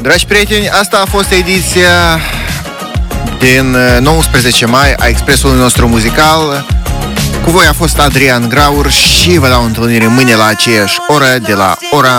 Dragi prieteni, asta a fost ediția din 19 mai a Expresului nostru muzical. Cu voi a fost Adrian Graur și vă dau întâlnire mâine la aceeași oră, de la ora